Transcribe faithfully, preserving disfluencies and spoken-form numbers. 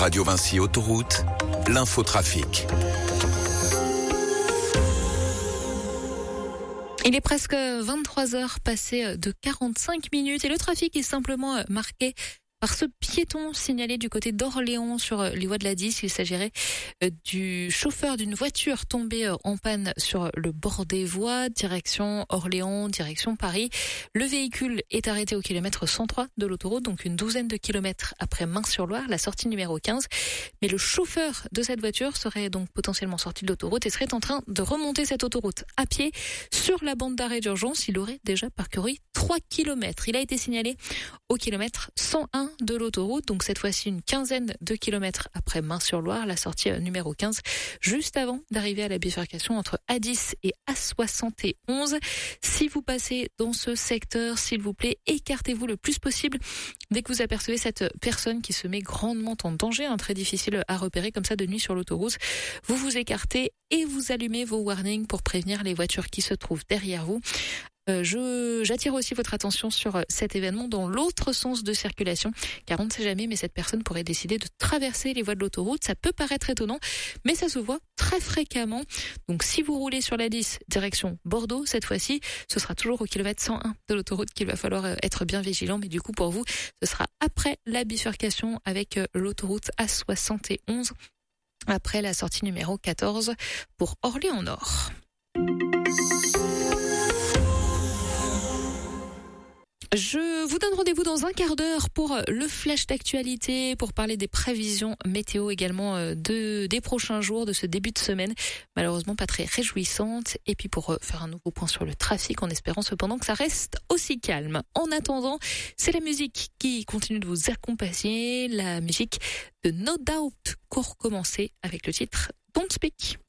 Radio Vinci Autoroute, l'infotrafic. Il est presque vingt-trois heures passées de quarante-cinq minutes et le trafic est simplement marqué par ce piéton signalé du côté d'Orléans sur les voies de la dix. Il s'agirait du chauffeur d'une voiture tombée en panne sur le bord des voies, direction Orléans, direction Paris. Le véhicule est arrêté au kilomètre cent trois de l'autoroute, donc une douzaine de kilomètres après Mins-sur-Loire, la sortie numéro quinze. Mais le chauffeur de cette voiture serait donc potentiellement sorti de l'autoroute et serait en train de remonter cette autoroute à pied sur la bande d'arrêt d'urgence. Il aurait déjà parcouru trois kilomètres. Il a été signalé au kilomètre cent un de l'autoroute, donc cette fois-ci une quinzaine de kilomètres après Mins-sur-Loire, la sortie numéro quinze, juste avant d'arriver à la bifurcation entre A dix et A soixante et onze. Si vous passez dans ce secteur, s'il vous plaît, écartez-vous le plus possible dès que vous apercevez cette personne qui se met grandement en danger, hein, très difficile à repérer comme ça de nuit sur l'autoroute. Vous vous écartez et vous allumez vos warnings pour prévenir les voitures qui se trouvent derrière vous. Euh, je, j'attire aussi votre attention sur cet événement dans l'autre sens de circulation, car on ne sait jamais, mais cette personne pourrait décider de traverser les voies de l'autoroute. Ça peut paraître étonnant, mais ça se voit très fréquemment. Donc si vous roulez sur la dix, direction Bordeaux, cette fois-ci, ce sera toujours au kilomètre cent un de l'autoroute qu'il va falloir être bien vigilant. Mais du coup, pour vous, ce sera après la bifurcation avec l'autoroute A soixante et onze, après la sortie numéro quatorze pour Orléans-Nord. Je vous donne rendez-vous dans un quart d'heure pour le flash d'actualité, pour parler des prévisions météo également de, des prochains jours, de ce début de semaine, malheureusement pas très réjouissante, et puis pour faire un nouveau point sur le trafic, en espérant cependant que ça reste aussi calme. En attendant, c'est la musique qui continue de vous accompagner, la musique de No Doubt, qu'on recommence avec le titre Don't Speak.